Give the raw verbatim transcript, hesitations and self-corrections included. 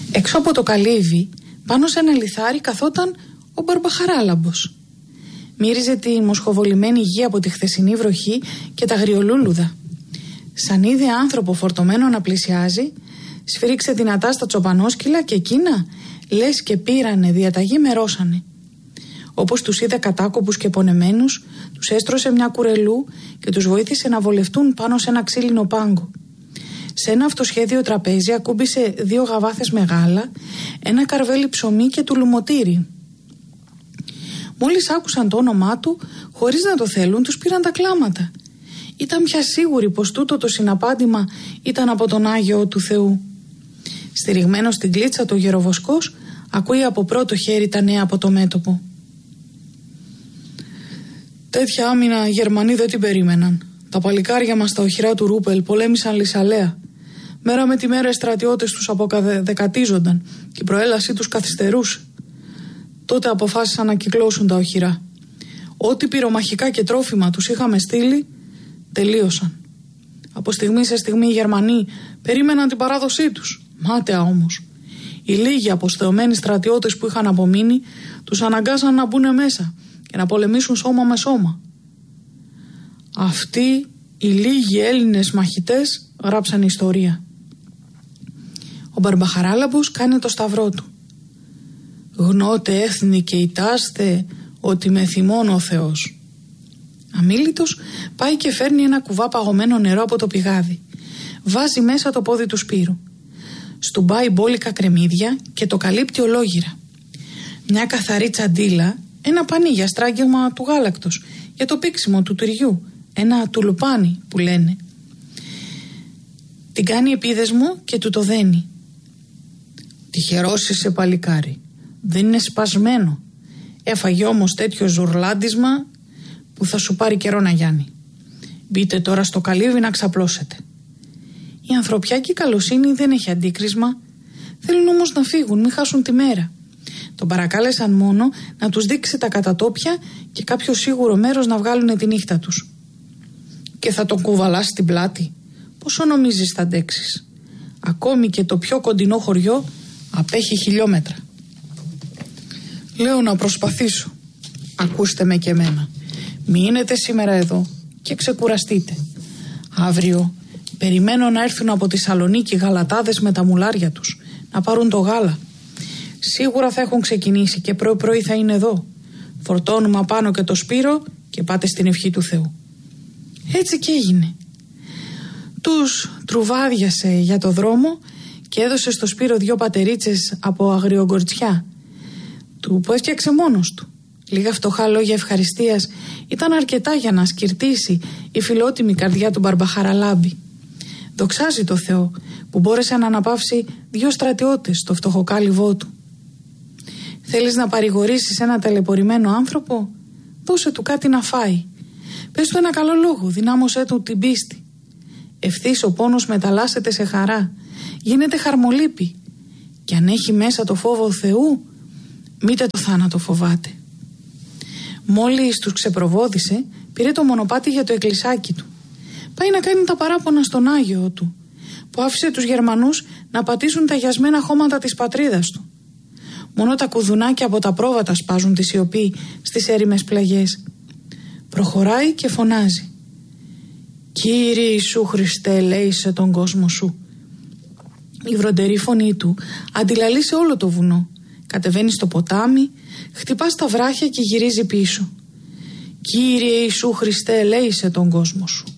Έξω από το καλύβι, πάνω σε ένα λιθάρι, καθόταν ο Μπαρμπαχαράλαμπος. Μύριζε τη μοσχοβολημένη γη από τη χθεσινή βροχή και τα αγριολούλουδα. Σαν είδε άνθρωπο φορτωμένο να πλησιάζει, σφυρίξε δυνατά στα τσοπανόσκυλα και εκείνα, λες και πήρανε διαταγή, μερώσανε. Όπως τους είδε κατάκοπους και πονεμένους, τους έστρωσε μια κουρελού και τους βοήθησε να βολευτούν πάνω σε ένα ξύλινο πάγκο. Σε ένα αυτοσχέδιο τραπέζι ακούμπησε δύο γαβάθες με γάλα, ένα καρβέλι ψωμί και τουλουμωτήρι. Μόλις άκουσαν το όνομά του, χωρίς να το θέλουν, τους πήραν τα κλάματα. Ήταν πια σίγουροι πως τούτο το συναπάντημα ήταν από τον Άγιο του Θεού. Στηριγμένος στην κλίτσα το γεροβοσκός ακούει από πρώτο χέρι τα νέα από το μέτωπο. Τέτοια άμυνα οι Γερμανοί δεν την περίμεναν. Τα παλικάρια μας στα οχυρά του Ρούπελ πολέμησαν λυσαλέα. Μέρα με τη μέρα οι στρατιώτες τους αποκαδεκατίζονταν και η προέλασή τους καθυστερούσε. Τότε αποφάσισαν να κυκλώσουν τα οχυρά. Ό,τι πυρομαχικά και τρόφιμα τους είχαμε στείλει, τελείωσαν. Από στιγμή σε στιγμή οι Γερμανοί περίμεναν την παράδοσή τους. Μάταια όμως. Οι λίγοι αποστεωμένοι στρατιώτες που είχαν απομείνει τους αναγκάσαν να μπουν μέσα και να πολεμήσουν σώμα με σώμα. Αυτοί οι λίγοι Έλληνες μαχητές γράψαν ιστορία. Ο Μπαρμπαχαράλαμπος κάνει το σταυρό του. Γνώτε έθνη και ητάστε ότι με θυμώνει ο Θεός. Αμίλητος πάει και φέρνει ένα κουβά παγωμένο νερό από το πηγάδι. Βάζει μέσα το πόδι του Σπύρου. Στουμπάει μπόλικα κρεμμύδια και το καλύπτει ολόγυρα. Μια καθαρή τσαντίλα, ένα πανί για στράγγελμα του γάλακτος, για το πήξιμο του τυριού, ένα τουλουπάνι που λένε. Την κάνει επίδεσμο και του το δένει. Τυχερός είσαι παλικάρι, δεν είναι σπασμένο. Έφαγε όμως τέτοιο ζουρλάντισμα που θα σου πάρει καιρό να γιάνει. Μπείτε τώρα στο καλύβι να ξαπλώσετε. Η ανθρωπιά και η καλοσύνη δεν έχει αντίκρισμα. Θέλουν όμως να φύγουν, μην χάσουν τη μέρα. Τον παρακάλεσαν μόνο να τους δείξει τα κατατόπια και κάποιο σίγουρο μέρος να βγάλουν τη νύχτα τους. Και θα τον κουβαλάς στην πλάτη. Πόσο νομίζεις θα αντέξεις? Ακόμη και το πιο κοντινό χωριό απέχει χιλιόμετρα. Λέω να προσπαθήσω. Ακούστε με και εμένα. Μείνετε σήμερα εδώ και ξεκουραστείτε. Αύριο περιμένω να έρθουν από τη Σαλονίκη γαλατάδες με τα μουλάρια τους να πάρουν το γάλα. Σίγουρα θα έχουν ξεκινήσει και πρωί πρωί θα είναι εδώ. Φορτώνουμε απάνω και το Σπύρο και πάτε στην ευχή του Θεού. Έτσι και έγινε. Τους τρουβάδιασε για το δρόμο και έδωσε στο Σπύρο δυο πατερίτσες από αγριογκορτσιά του που έφτιαξε μόνος του. Λίγα φτωχά λόγια ευχαριστίας ήταν αρκετά για να σκυρτήσει η φιλότιμη καρδιά του Μπαρμπαχαραλάμπη. Δοξάζει το Θεό που μπόρεσε να αναπαύσει δύο στρατιώτες στο φτωχοκάλυβό του. Θέλεις να παρηγορήσεις ένα ταλαιπωρημένο άνθρωπο? Δώσε του κάτι να φάει. Πες του ένα καλό λόγο, δυνάμωσέ του την πίστη. Ευθύς ο πόνος μεταλλάσσεται σε χαρά, γίνεται χαρμολύπη. Και αν έχει μέσα το φόβο Θεού, μήτε το θάνατο φοβάται. Μόλις τους ξεπροβόδησε, πήρε το μονοπάτι για το εκκλησάκι του. Πάει να κάνει τα παράπονα στον Άγιο του, που άφησε τους Γερμανούς να πατήσουν τα γιασμένα χώματα της πατρίδας του. Μόνο τα κουδουνάκια από τα πρόβατα σπάζουν τη σιωπή στις έρημες πλαγιές. Προχωράει και φωνάζει. Κύριε Ιησού Χριστέ, ελέησε τον κόσμο σου. Η βροντερή φωνή του αντιλαλεί σε όλο το βουνό. Κατεβαίνει στο ποτάμι, χτυπά στα βράχια και γυρίζει πίσω. Κύριε Ιησού Χριστέ, ελέησε τον κόσμο σου.